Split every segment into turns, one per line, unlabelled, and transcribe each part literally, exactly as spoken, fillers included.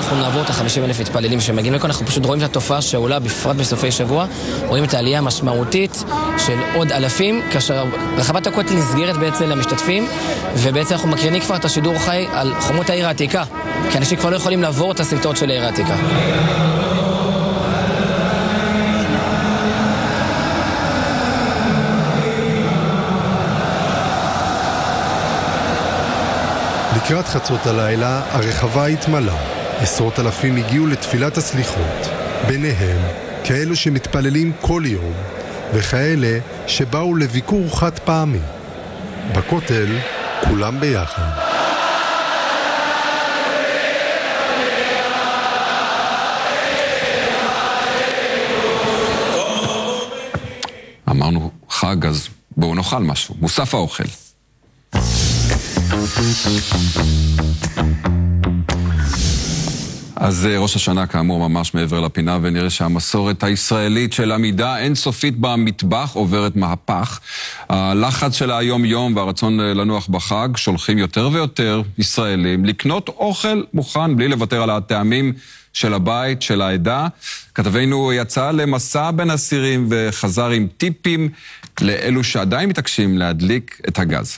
אנחנו נעבור את ה-חמישים אלף מתפללים שמגיעים לכאן, אנחנו פשוט רואים את התופעה שעולה בפרט בסופי שבוע, רואים את העלייה המשמעותית של עוד אלפים, כאשר רחבת הכותל נסגרת בעצם למשתתפים, ובעצם אנחנו מקרינים כבר את השידור חי על חומות העיר העתיקה, כי אנשים כבר לא יכולים לעבור את הסמטאות של העיר העתיקה.
לקראת חצות הלילה הרחבה התמלאה. עשרות אלפים הגיעו לתפילת הסליחות, ביניהם כאלו שמתפללים כל יום וכאלה שבאו לביקור חד פעמי. בכותל כולם ביחד.
אמרנו חג, אז בואו נאכל משהו. מוסף האוכל. אז ראש השנה כאמור ממש מעבר לפינה, ונראה שהמסורת הישראלית של עמידה אינסופית במטבח עוברת מהפך. הלחץ של היום יום והרצון לנוח בחג שולחים יותר ויותר ישראלים לקנות אוכל מוכן בלי לוותר על הטעמים של הבית, של העדה. כתבנו יצא למסע בין הסירים וחזר עם טיפים לאלו שעדיין מתעקשים להדליק את הגז.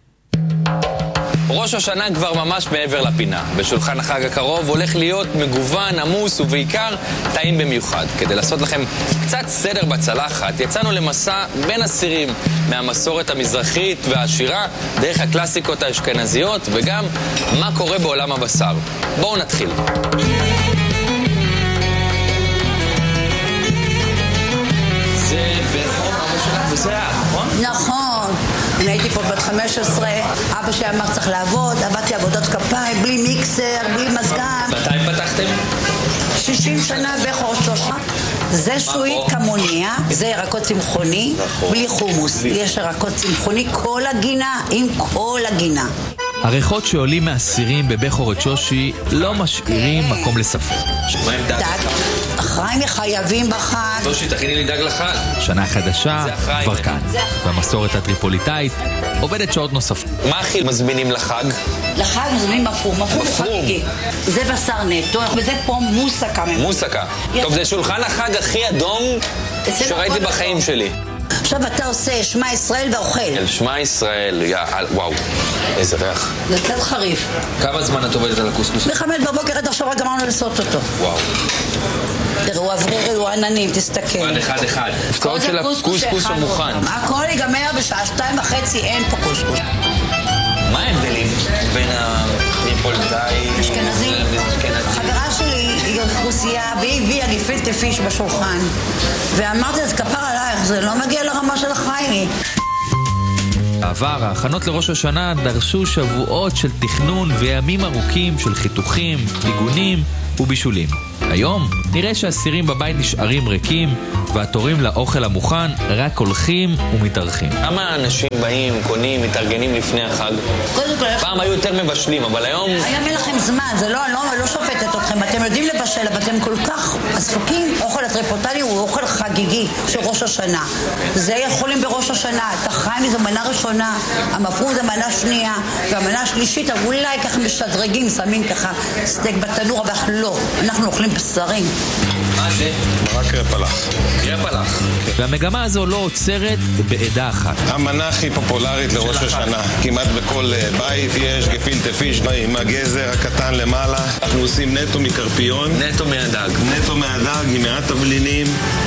ראש השנה כבר ממש מעבר לפינה. בשולחן החג הקרוב הולך להיות מגוון, עמוס ובעיקר טעים במיוחד. כדי לעשות לכם קצת סדר בצלחת, יצאנו למסע בין הסירים מהמסורת המזרחית והעשירה, דרך הקלאסיקות האשכנזיות וגם מה קורה בעולם הבשר. בואו נתחיל. זה בחום המושלח וזה נכון?
נכון. אני הייתי פה בת חמש עשרה, אבא שלי אמר צריך לעבוד, עבדתי עבודות כפיים, בלי מיקסר, בלי מזגן.
מתי פתחתם?
שישים שנה בחור שושה. זה שועית כמוניה, זה ירקות צמחוני, בלי חומוס. יש ירקות צמחוני, כל הגינה, עם כל הגינה.
הריחות שעולים מהסירים בבחורת שושי לא משאירים מקום לספק.
מה עם דג?
חיים חייבים בחג.
שושי, תכיני לי דג לחג.
שנה חדשה כבר כאן. והמסורת הטריפוליטאית עובדת שעות נוספות.
מה הכי מזמינים לחג?
לחג מזמינים מפרום, מפרום חגיגי. זה בשר נטו, וזה פה מוסקה.
מוסקה. טוב, זה שולחן החג הכי אדום שראיתי בחיים שלי.
עכשיו אתה עושה שמע ישראל ואוכל.
שמע ישראל, וואו, איזה ריח.
זה קצת חריף.
כמה זמן את עובדת על הקוסקוס?
בחמש בבוקר עד עכשיו גמרנו לעשות אותו.
וואו.
תראו, אבררי, הוא עננים, תסתכל.
אחד אחד. הפקעות של הקוסקוס המוכן.
הכל ייגמר בשעה שתיים וחצי, אין פה קוסקוס.
מה ההבדלים בין הטריפוליטאי?
אשכנזי. חברה שלי היא אוכלוסייה, והיא הביאה גפילטע פיש בשולחן. ואמרתי, אז כפר עלייך, זה לא מגיע לרמה של החיים.
בעבר, ההכנות לראש השנה דרשו שבועות של תכנון וימים ארוכים של חיתוכים, ניגונים ובישולים. היום נראה שהסירים בבית נשארים ריקים והתורים לאוכל המוכן רק הולכים ומתארחים.
כמה אנשים באים, קונים, מתארגנים לפני החג? פעם היו יותר מבשלים, אבל היום...
היום אין לכם זמן, זה לא, לא, לא שופטת אתכם, אתם יודעים לבשל, אבל אתם כל כך עסוקים. אוכל הטריפוליטאי הוא אוכל חגיגי של ראש השנה. זה יכולים בראש השנה, את החיים זו מנה ראשונה, המפרום זה מנה שנייה, והמנה השלישית, אולי ככה משדרגים, שמים ככה סטייק בתנור, אבל לא, אנחנו אוכלים בשרים.
מה זה?
רק קרפלח.
קרפלח.
והמגמה הזו לא עוצרת בעדה אחת.
המנה הכי פופולרית לראש השנה. כמעט בכל בית יש גפילטע פיש עם הגזר הקטן למעלה. אנחנו עושים נטו מקרפיון.
נטו מהדג.
נטו מהדג עם מעט תבלינים.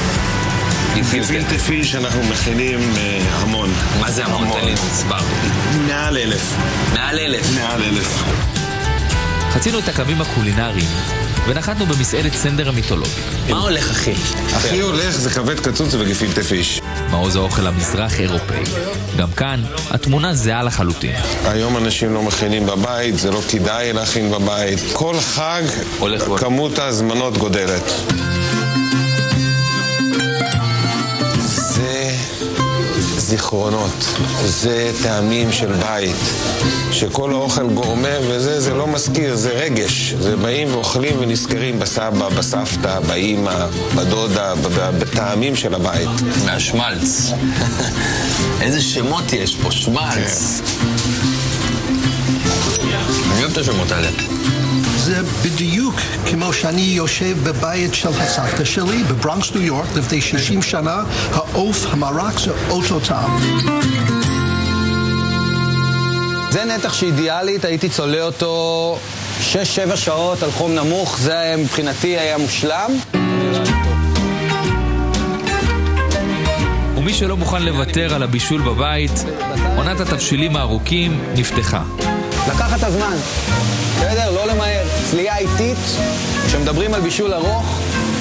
גפילטע פיש אנחנו מכינים המון.
מה זה המון? תן לי מספר.
מעל אלף.
מעל אלף.
מעל אלף.
חצינו את הקווים הקולינריים ונחתנו במסעדת סנדר המיתולוגי.
מה הולך הכי?
הכי הולך זה כבד קצוץ וגפילטע פיש.
מעוז האוכל המזרח אירופאי. גם כאן התמונה זהה לחלוטין.
היום אנשים לא מכינים בבית, זה לא כדאי להכין בבית. כל חג כמות ההזמנות גודלת. זה זיכרונות, זה טעמים של בית, שכל האוכל גורמה וזה, זה לא מזכיר, זה רגש. זה באים ואוכלים ונזכרים בסבא, בסבתא, באמא, בדודה, בטעמים של הבית.
מהשמלץ. איזה שמות יש פה, שמלץ. אני אוהב את השמות האלה.
זה בדיוק כמו שאני יושב בבית של הסבתא שלי בברונקס ניו יורק לפני שישים שנה, העוף המרק זה אותו טעם.
זה נתח שאידיאלית, הייתי צולה אותו שש שבע שעות על חום נמוך, זה מבחינתי היה מושלם.
ומי שלא מוכן לוותר על הבישול בבית, עונת התבשילים הארוכים נפתחה.
לקחת את הזמן, בסדר? לא למהר. צלייה איטית, כשמדברים על בישול ארוך,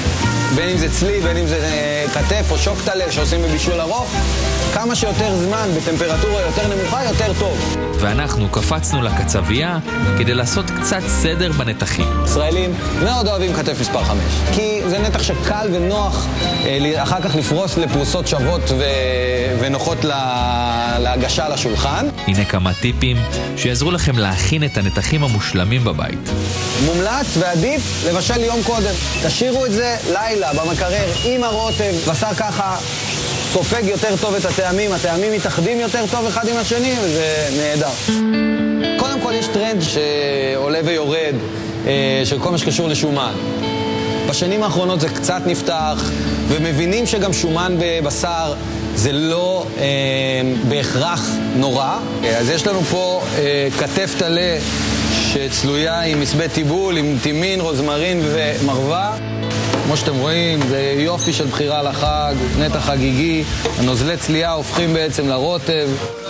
בין אם זה צלי, בין אם זה כתף או שוקטלה שעושים בבישול ארוך, כמה שיותר זמן בטמפרטורה יותר נמוכה, יותר טוב.
ואנחנו קפצנו לקצבייה כדי לעשות קצת סדר בנתחים.
ישראלים מאוד אוהבים כתף מספר חמש, כי זה נתח שקל ונוח אה, אחר כך לפרוס לפרוסות שוות ו... ונוחות לה... להגשה לשולחן.
הנה כמה טיפים שיעזרו לכם להכין את הנתחים המושלמים בבית.
מומלץ ועדיף לבשל יום קודם. תשאירו את זה לילה במקרר עם הרוטב, בשר ככה סופג יותר טוב את הטעמים, הטעמים מתאחדים יותר טוב אחד עם השני, וזה נהדר. קודם כל יש טרנד שעולה ויורד של כל מה שקשור לשומן. בשנים האחרונות זה קצת נפתח, ומבינים שגם שומן בבשר זה לא אה, בהכרח נורא. אז יש לנו פה אה, כתף תלה שצלויה עם מסבט טיבול, עם טימין, רוזמרין ומרווה. כמו שאתם רואים, זה יופי של בחירה לחג, נתח חגיגי, הנוזלי צלייה הופכים בעצם לרוטב.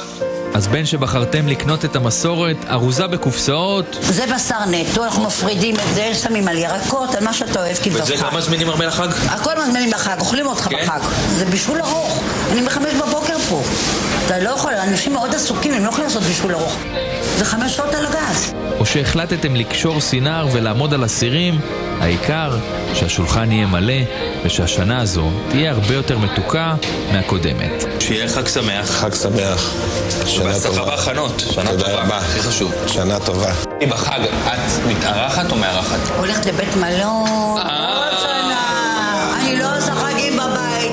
אז בין שבחרתם לקנות את המסורת, ארוזה בקופסאות.
זה בשר נטו, אנחנו מפרידים את זה, שמים על ירקות, על מה שאתה אוהב, כי זה חג.
וזה גם מזמינים הרבה לחג?
הכל מזמינים לחג, אוכלים אותך בחג. זה בישול ארוך. אני בחמש בבוקר פה. אתה לא יכול, אנשים מאוד עסוקים, הם לא יכולים לעשות בישול ארוך. זה חמש שעות על הגז.
או שהחלטתם לקשור סינר ולעמוד על הסירים, העיקר שהשולחן יהיה מלא ושהשנה הזו תהיה הרבה יותר מתוקה מהקודמת.
שיהיה חג שמח.
חג שמח. שנה טובה.
בהכנות. שנה טובה. הכי חשוב.
שנה טובה.
בחג את מתארחת או מארחת?
הולכת לבית מלון. עוד שנה. אני לא עושה חגים בבית.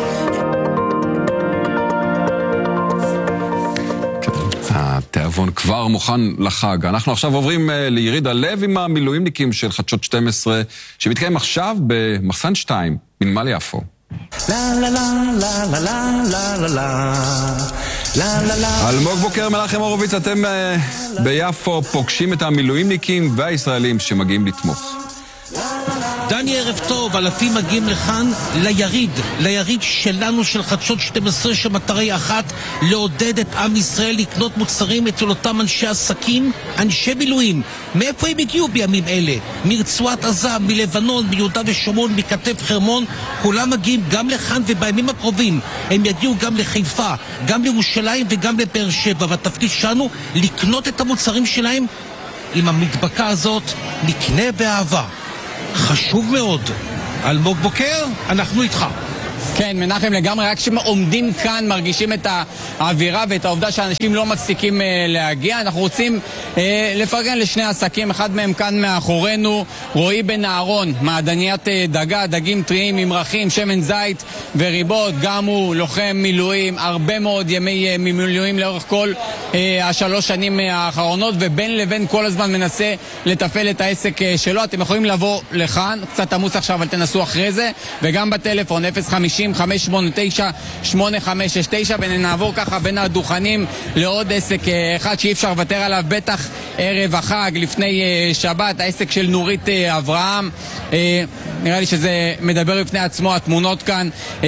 התיאבון כבר מוכן לחג. אנחנו עכשיו עוברים ליריד הלב עם המילואימניקים של חדשות שתים עשרה, שמתקיים עכשיו במחסן שתיים, בנמל יפו. אלמוג בוקר, מנחם הורוביץ, אתם ביפו פוגשים את המילואימניקים והישראלים שמגיעים לתמוך.
דני, ערב טוב, אלפים מגיעים לכאן ליריד, ליריד שלנו של חדשות שתים עשרה, שמטרה אחת, לעודד את עם ישראל לקנות מוצרים אצל אותם אנשי עסקים, אנשי מילואים. מאיפה הם הגיעו בימים אלה? מרצועת עזה, מלבנון, מיהודה ושומרון, מכתף חרמון, כולם מגיעים גם לכאן, ובימים הקרובים הם יגיעו גם לחיפה, גם לירושלים וגם לבאר שבע, והתפקיד שלנו לקנות את המוצרים שלהם. עם המדבקה הזאת נקנה באהבה. חשוב מאוד. אלמוג בוקר, אנחנו איתך.
כן, מנחם, לגמרי, רק שעומדים כאן מרגישים את האווירה ואת העובדה שאנשים לא מפסיקים אה, להגיע. אנחנו רוצים אה, לפרגן לשני עסקים, אחד מהם כאן מאחורינו, רועי בן אהרון, מעדניית אה, דגה, דגים טריים, ממרחים, שמן זית וריבות, גם הוא לוחם מילואים, הרבה מאוד ימי אה, מילואים לאורך כל אה, השלוש שנים אה, האחרונות, ובין לבין כל הזמן מנסה לטפל את העסק אה, שלו. אתם יכולים לבוא לכאן, קצת עמוס עכשיו, אבל תנסו אחרי זה, וגם בטלפון אפס חמישים חמש שמונה תשע שמונה חמש שש תשע, ונעבור ככה בין הדוכנים לעוד עסק אחד שאי אפשר לוותר עליו, בטח ערב החג לפני שבת, העסק של נורית אברהם. נראה לי שזה מדבר בפני עצמו, התמונות כאן,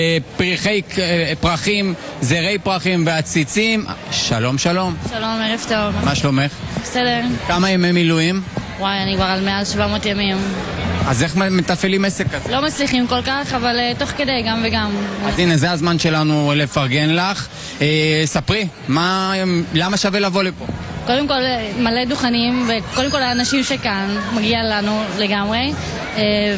פרחי פרחים, זרי פרחים והציצים. שלום שלום.
שלום, ערב טוב.
מה שלומך?
בסדר.
כמה ימי מילואים?
וואי, אני כבר על מעל שבע מאות ימים.
אז איך מתפעלים עסק כזה?
לא מצליחים כל כך, אבל uh, תוך כדי, גם וגם.
אז הנה, זה הזמן שלנו לפרגן לך. אה, ספרי, מה, למה שווה לבוא לפה?
קודם כל, מלא דוכנים, וקודם כל האנשים שכאן, מגיע לנו לגמרי, אה,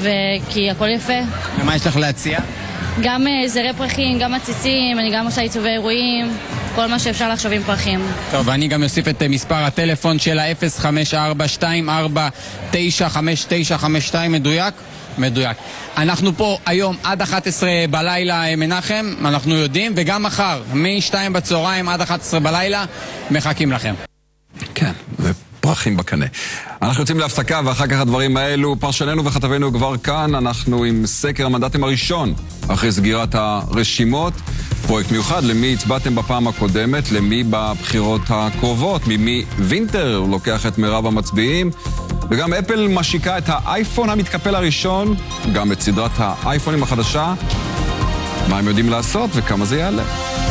וכי הכל יפה.
ומה יש לך להציע?
גם uh, זרי פרחים, גם עציצים, אני גם עושה עיצובי אירועים, כל מה שאפשר לחשוב עם פרחים.
טוב, ואני גם אוסיף את מספר הטלפון של ה-אפס חמש ארבע שתיים ארבע תשע חמש תשע חמש שתיים, מדויק? מדויק. אנחנו פה היום עד אחת עשרה בלילה, מנחם, אנחנו יודעים, וגם מחר, מ-שתיים בצהריים עד אחת עשרה בלילה, מחכים לכם.
כן, ופרחים בקנה. אנחנו יוצאים להפסקה ואחר כך הדברים האלו, פרשננו וכתבנו כבר כאן, אנחנו עם סקר המנדטים הראשון אחרי סגירת הרשימות, פרויקט מיוחד למי הצבעתם בפעם הקודמת, למי בבחירות הקרובות, ממי וינטר לוקח את מירב המצביעים, וגם אפל משיקה את האייפון המתקפל הראשון, גם את סדרת האייפונים החדשה, מה הם יודעים לעשות וכמה זה יעלה.